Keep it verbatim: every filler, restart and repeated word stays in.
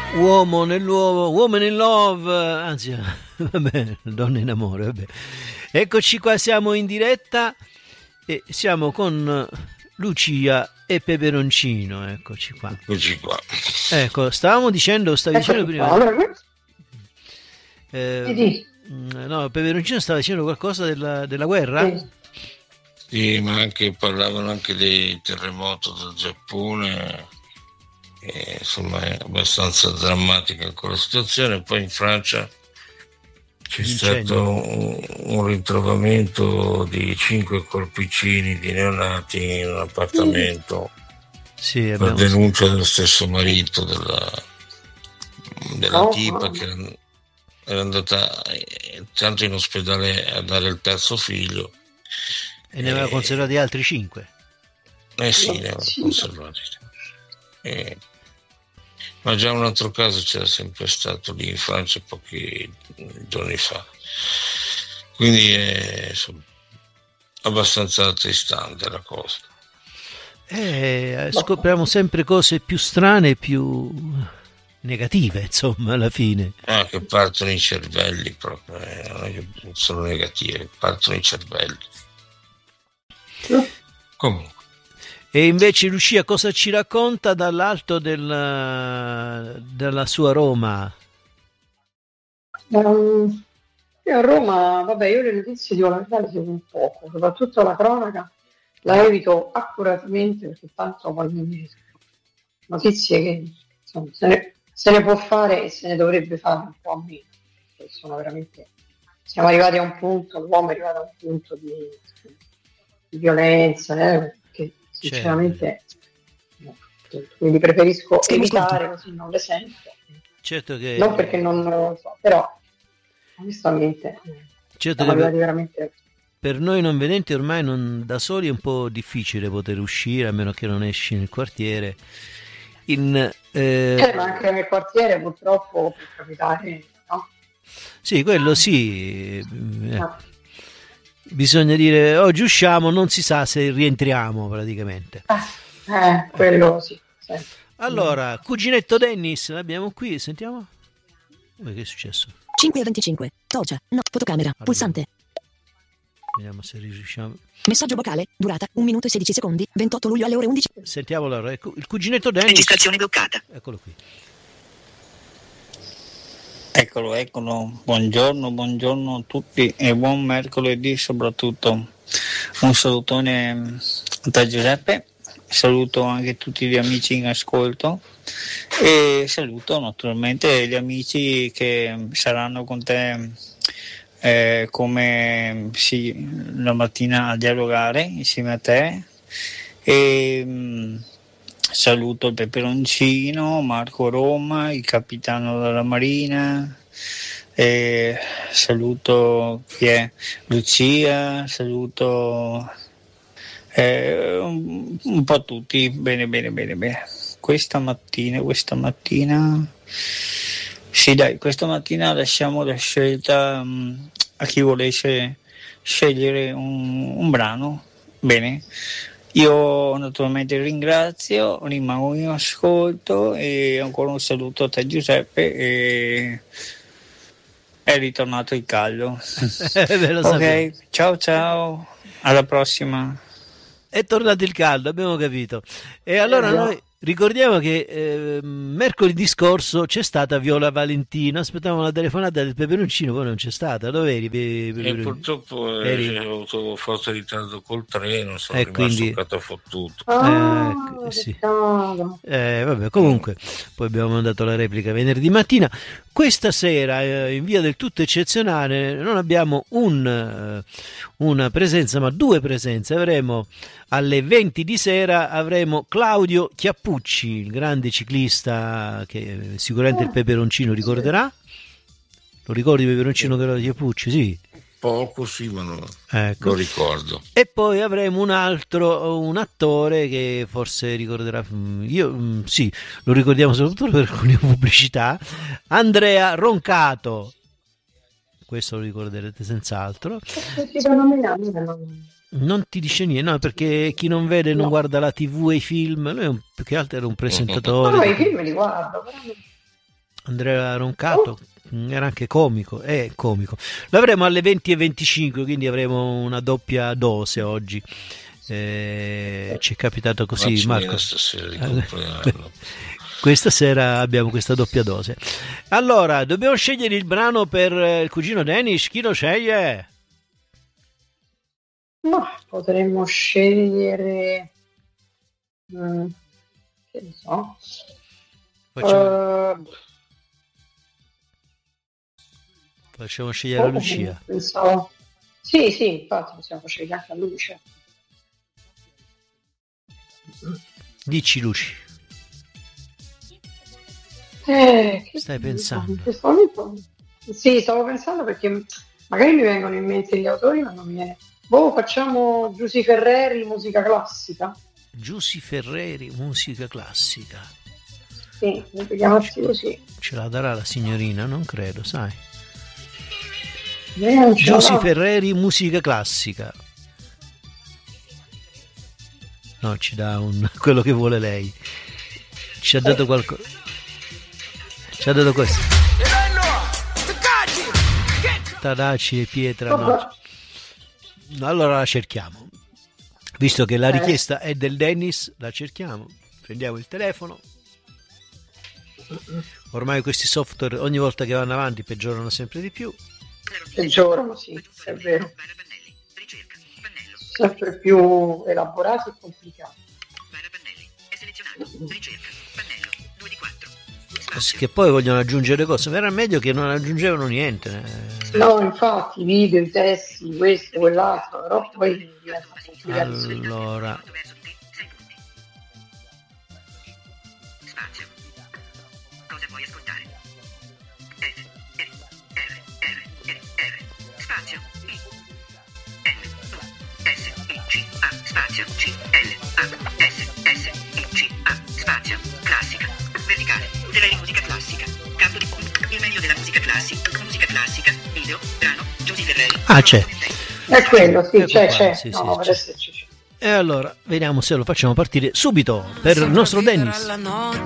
Uomo nell'uomo, woman in love, anzi, vabbè, donna in amore, vabbè. Eccoci qua, siamo in diretta e siamo con Lucia e Peperoncino, eccoci qua. Eccoci qua. Ecco, stavamo dicendo, stavi dicendo prima... Eh, no, Peperoncino stava dicendo qualcosa della, della guerra? Sì. Sì, ma anche parlavano anche dei terremoti del Giappone. E, insomma, è abbastanza drammatica ancora la situazione. Poi in Francia c'è stato un, un ritrovamento di cinque corpicini di neonati in un appartamento, sì, per abbiamo... denuncia dello stesso marito della, della oh, tipa oh. che era, era andata tanto in ospedale a dare il terzo figlio e ne aveva e... conservati altri cinque. Eh sì, ne aveva conservati. Eh, ma già un altro caso c'era sempre stato lì in Francia pochi giorni fa, quindi è insomma, abbastanza attristante la cosa. Eh, scopriamo sempre cose più strane e più negative, insomma, alla fine. Ah, che partono i cervelli proprio, eh, non è che sono negative, partono i cervelli. Comunque. E invece Lucia cosa ci racconta dall'alto del, della sua Roma? Um, io a Roma, vabbè, io le notizie di la verità le seguo un poco, soprattutto la cronaca la evito accuratamente perché tanto poi mi notizie che insomma, se, ne, se ne può fare e se ne dovrebbe fare un po' a meno, perché sono veramente, siamo arrivati a un punto, l'uomo è arrivato a un punto di, di violenza, eh, che sinceramente no, quindi preferisco evitare così non le sento, certo che non perché non lo so, però onestamente certo siamo che arrivati veramente. Per noi non vedenti ormai non, da soli è un po' difficile poter uscire, a meno che non esci nel quartiere. In, eh... Eh, ma anche nel quartiere purtroppo può capitare, no? Sì, quello sì. Eh. Bisogna dire oggi usciamo, non si sa se rientriamo praticamente. Eh, eh quello sì. sì. Allora, cuginetto Dennis, l'abbiamo qui, sentiamo. Oh, che è successo? cinque e venticinque, Tocia, no, fotocamera, allora. Pulsante. Vediamo se riusciamo. Messaggio vocale, durata un minuto e sedici secondi, ventotto luglio alle ore undici. Sentiamo allora, ecco, il cuginetto Dennis. Registrazione bloccata. Eccolo qui. Eccolo, eccolo. Buongiorno, buongiorno a tutti e buon mercoledì soprattutto. Un salutone da Giuseppe, saluto anche tutti gli amici in ascolto e saluto naturalmente gli amici che saranno con te Eh, come sì, la mattina a dialogare insieme a te e mh, saluto il Peperoncino, Marco Roma, il capitano della Marina, e saluto chi è? Lucia, saluto eh, un, un po' tutti, bene bene bene bene questa mattina questa mattina Sì, dai, questa mattina lasciamo la scelta um, a chi volesse scegliere un, un brano. Bene, io naturalmente ringrazio, rimango in ascolto e ancora un saluto a te Giuseppe e è ritornato il caldo. Ok, sapevo. Ciao ciao, alla prossima. È tornato il caldo, abbiamo capito. E allora noi ricordiamo che eh, mercoledì scorso c'è stata Viola Valentino, aspettavamo la telefonata del Peperoncino, poi non c'è stata. Dove eri? Pe- e purtroppo eri... ho avuto forte ritardo col treno, sono e rimasto quindi... catafottuto. Oh, eh, sì. eh, vabbè, comunque poi abbiamo mandato la replica venerdì mattina. Questa sera eh, in via del tutto eccezionale non abbiamo un, eh, una presenza ma due presenze. Avremo alle venti di sera avremo Claudio Chiappucci, il grande ciclista che sicuramente il Peperoncino ricorderà. Lo ricordi Peperoncino Claudio Chiappucci? Sì. Poco sì, ma no, ecco. Lo ricordo. E poi avremo un altro, un attore che forse ricorderà, io sì, lo ricordiamo soprattutto per alcune pubblicità, Andrea Roncato. Questo lo ricorderete senz'altro. Non ti dice niente, no, perché chi non vede non no. guarda la tivù e i film, lui è un, più che altro era un presentatore. No, no, i film li guardo, però Andrea Roncato. Oh. Era anche comico, è comico. L'avremo alle venti e venticinque, quindi avremo una doppia dose oggi. Eh, ci è capitato così, Marco. Questa sera abbiamo questa doppia dose. Allora, dobbiamo scegliere il brano per il cugino Dennis. Chi lo sceglie? Ma potremmo scegliere, mm, che ne so. Facciamo... Uh... Facciamo scegliere oh, a Lucia. Pensavo... Sì, sì, infatti possiamo scegliere anche a Lucia. Dici, Luci. Eh, che stai pensando? In questo momento... Sì, stavo pensando perché magari mi vengono in mente gli autori, ma non mi viene. Boh, facciamo Giusy Ferreri, musica classica. Giusy Ferreri, musica classica. Sì, chiamarsi così. Ce la darà la signorina? Non credo, sai. Eh, Giusy Ferreri, musica classica. No, ci dà un quello che vuole lei. Ci ha dato qualcosa. Ci ha dato questo. Tadaci e pietra. No. Allora la cerchiamo. Visto che la richiesta è del Dennis, la cerchiamo. Prendiamo il telefono. Ormai questi software ogni volta che vanno avanti peggiorano sempre di più. Peggiorano, sì, è vero. Sempre più elaborati e complicati. Che poi vogliono aggiungere cose. Era meglio che non aggiungevano niente. No, infatti, i video, i testi, questo, quell'altro, però poi diventa complicato. Allora. Spazio C L A S S I C A spazio classica verticale della musica classica campo di il meglio della musica classica musica classica video brano Giusy Ferreri. Ah, c'è. È quello, sì, ecco c'è, qua, c'è. sì, No, sì, c'è. E allora vediamo se lo facciamo partire subito per il nostro Dennis.